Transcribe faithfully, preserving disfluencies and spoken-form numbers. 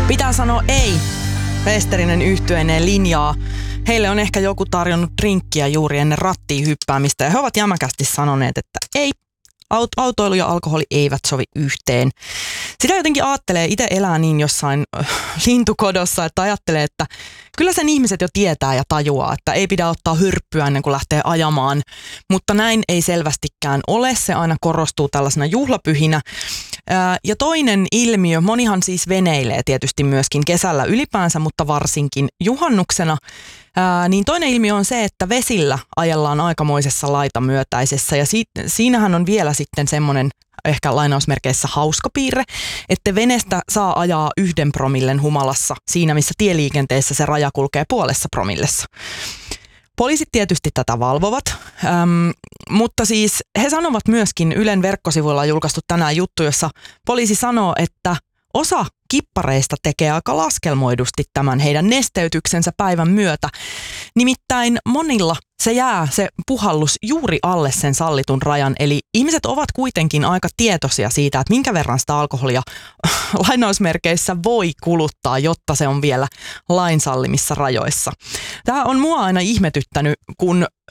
Pitää sanoa ei. Westerinen yhtyeineen linjaa. Heille on ehkä joku tarjonnut drinkkiä juuri ennen rattiin hyppäämistä ja he ovat jämäkästi sanoneet, että ei. Aut- autoilu ja alkoholi eivät sovi yhteen. Sitä jotenkin ajattelee, itse elää niin jossain äh, lintukodossa, että ajattelee, että kyllä sen ihmiset jo tietää ja tajuaa, että ei pidä ottaa hyrppyä ennen kuin lähtee ajamaan. Mutta näin ei selvästikään ole, se aina korostuu tällaisena juhlapyhinä. Äh, ja toinen ilmiö, monihan siis veneilee tietysti myöskin kesällä ylipäänsä, mutta varsinkin juhannuksena. Ää, niin toinen ilmiö on se, että vesillä ajellaan aikamoisessa laitamyötäisessä ja si- siinähän on vielä sitten semmoinen ehkä lainausmerkeissä hauska piirre, että venestä saa ajaa yhden promillen humalassa siinä, missä tieliikenteessä se raja kulkee puolessa promillessa. Poliisit tietysti tätä valvovat, äm, mutta siis he sanovat myöskin, Ylen verkkosivuilla on julkaistu tänään juttu, jossa poliisi sanoo, että osa kippareista tekee aika laskelmoidusti tämän heidän nesteytyksensä päivän myötä. Nimittäin monilla se jää se puhallus juuri alle sen sallitun rajan, eli ihmiset ovat kuitenkin aika tietoisia siitä, että minkä verran sitä alkoholia lainausmerkeissä voi kuluttaa, jotta se on vielä lain sallimissa rajoissa. Tämä on mua aina ihmetyttänyt, kun